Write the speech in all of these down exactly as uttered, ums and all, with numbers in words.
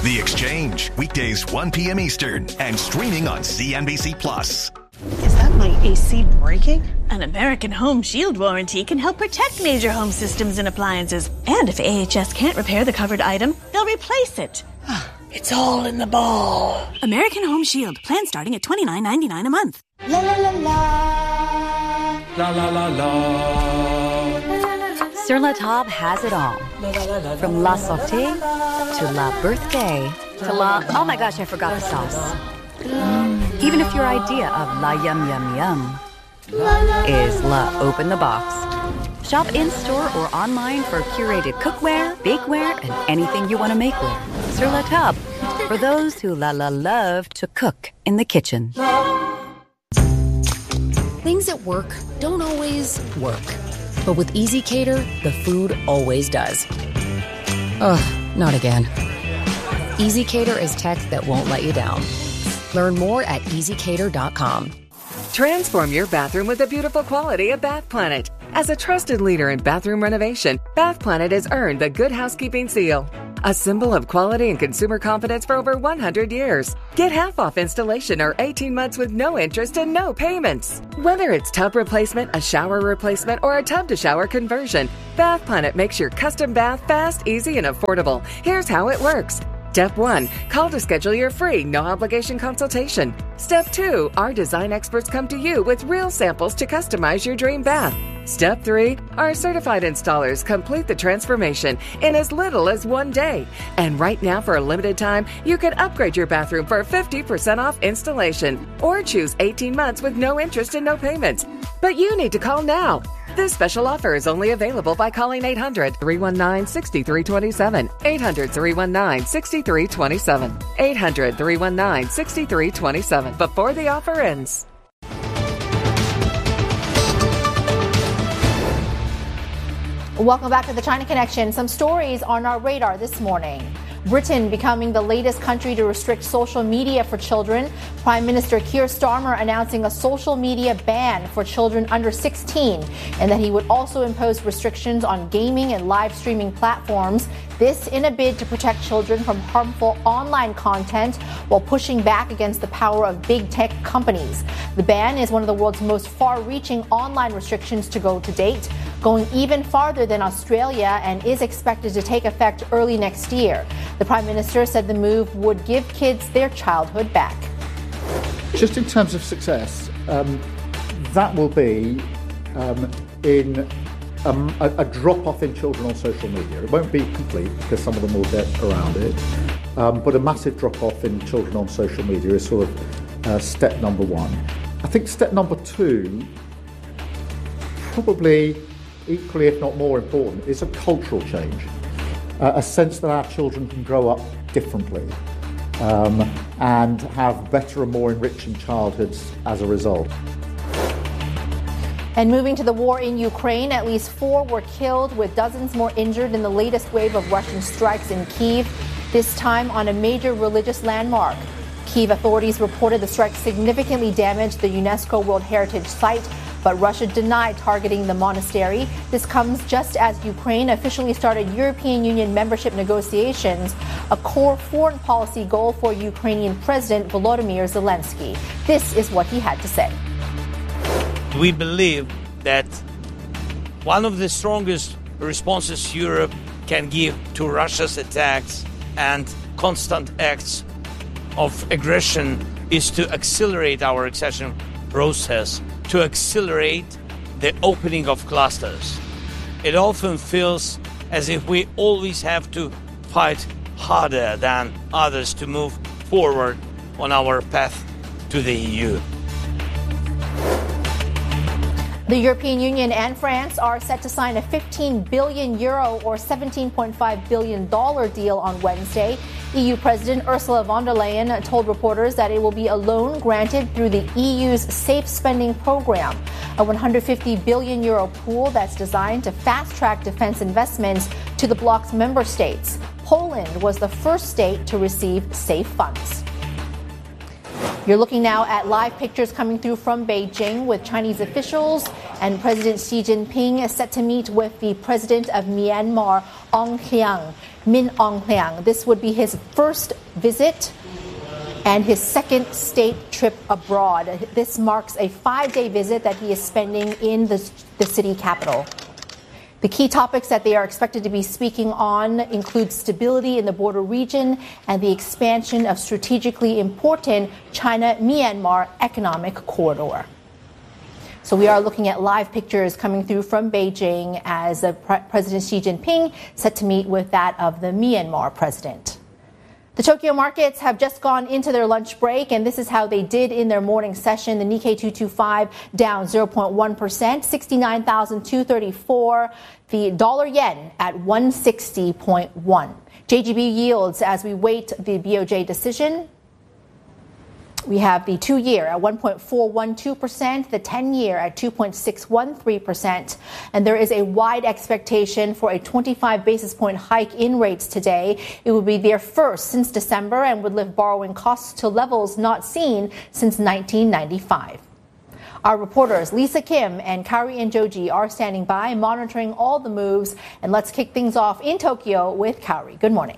The Exchange, weekdays one p.m. Eastern and streaming on C N B C Plus. Is that my A C breaking? An American Home Shield warranty can help protect major home systems and appliances. And if A H S can't repair the covered item, they'll replace it. It's all in the ball. American Home Shield. Plan starting at twenty-nine ninety-nine a month. La la la la. La la la la. Sur La Table has it all. From La Sauté to La Birthday to La... Oh my gosh, I forgot the sauce. Mm. Even if your idea of La Yum Yum Yum is La Open the Box. Shop in-store or online for curated cookware, bakeware, and anything you want to make with. Sur La Table, for those who la la love to cook in the kitchen. Things at work don't always work. But with EasyCater, the food always does. Ugh, not again. EasyCater is tech that won't let you down. Learn more at easy cater dot com. Transform your bathroom with the beautiful quality of Bath Planet. As a trusted leader in bathroom renovation, Bath Planet has earned the Good Housekeeping seal, a symbol of quality and consumer confidence for over one hundred years. Get half off installation or eighteen months with no interest and no payments. Whether it's tub replacement, a shower replacement, or a tub-to-shower conversion, Bath Planet makes your custom bath fast, easy, and affordable. Here's how it works. Step one, call to schedule your free, no-obligation consultation. Step two, our design experts come to you with real samples to customize your dream bath. Step three, our certified installers complete the transformation in as little as one day. And right now, for a limited time, you can upgrade your bathroom for fifty percent off installation or choose eighteen months with no interest and no payments. But you need to call now. This special offer is only available by calling eight hundred, three one nine, six three two seven, eight hundred, three one nine, six three two seven, eight hundred, three one nine, six three two seven before the offer ends. Welcome back to the China Connection. Some stories on our radar this morning. Britain becoming the latest country to restrict social media for children. Prime Minister Keir Starmer announcing a social media ban for children under sixteen, and that he would also impose restrictions on gaming and live streaming platforms. This in a bid to protect children from harmful online content while pushing back against the power of big tech companies. The ban is one of the world's most far-reaching online restrictions to go to date, going even farther than Australia, and is expected to take effect early next year. The Prime Minister said the move would give kids their childhood back. Just in terms of success, um, that will be um, in um, a, a drop-off in children on social media. It won't be complete because some of them will get around it, um, but a massive drop-off in children on social media is sort of uh, step number one. I think step number two, probably equally if not more important, is a cultural change. Uh, a sense that our children can grow up differently um, and have better and more enriching childhoods as a result. And moving to the war in Ukraine, at least four were killed with dozens more injured in the latest wave of Russian strikes in Kyiv, this time on a major religious landmark. Kyiv authorities reported the strike significantly damaged the UNESCO World Heritage Site, but Russia denied targeting the monastery. This comes just as Ukraine officially started European Union membership negotiations, a core foreign policy goal for Ukrainian President Volodymyr Zelensky. This is what he had to say. We believe that one of the strongest responses Europe can give to Russia's attacks and constant acts of aggression is to accelerate our accession process, to accelerate the opening of clusters. It often feels as if we always have to fight harder than others to move forward on our path to the E U. The European Union and France are set to sign a fifteen billion euro or seventeen point five billion dollars deal on Wednesday. E U President Ursula von der Leyen told reporters that it will be a loan granted through the E U's Safe Spending Program, a one hundred fifty billion euro pool that's designed to fast-track defense investments to the bloc's member states. Poland was the first state to receive SAFE funds. You're looking now at live pictures coming through from Beijing with Chinese officials And President Xi Jinping is set to meet with the president of Myanmar, Aung Hlaing, Min Aung Hlaing. This would be his first visit and his second state trip abroad. This marks a five-day visit that he is spending in the, the city capital. The key topics that they are expected to be speaking on include stability in the border region and the expansion of strategically important China-Myanmar economic corridor. So we are looking at live pictures coming through from Beijing as uh, Pre- President Xi Jinping set to meet with that of the Myanmar president. The Tokyo markets have just gone into their lunch break, and this is how they did in their morning session. The Nikkei two twenty-five down zero point one percent, sixty-nine thousand two hundred thirty-four. The dollar yen at one sixty point one. J G B yields as we wait the B O J decision. We have the two-year at one point four one two percent, the ten-year at two point six one three percent. And there is a wide expectation for a twenty-five basis point hike in rates today. It would be their first since December and would lift borrowing costs to levels not seen since nineteen ninety-five. Our reporters Lisa Kim and Kari and Joji are standing by, monitoring all the moves. And let's kick things off in Tokyo with Kari. Good morning.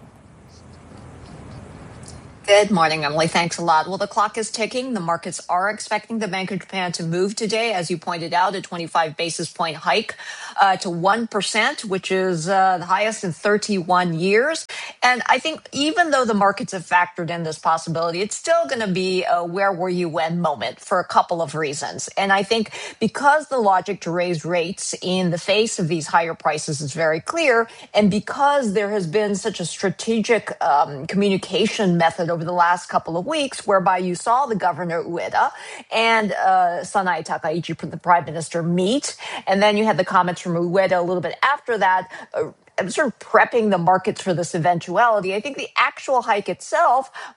Good morning, Emily. Thanks a lot. Well, the clock is ticking. The markets are expecting the Bank of Japan to move today, as you pointed out, a twenty-five basis point hike uh, to one percent, which is uh, the highest in thirty-one years. And I think even though the markets have factored in this possibility, it's still going to be a where were you when moment for a couple of reasons. And I think because the logic to raise rates in the face of these higher prices is very clear, and because there has been such a strategic um, communication method over the last couple of weeks, whereby you saw the governor Ueda and uh, Sanae Takaichi, the prime minister, meet, and then you had the comments from Ueda a little bit after that, uh, sort of prepping the markets for this eventuality. I think the actual hike itself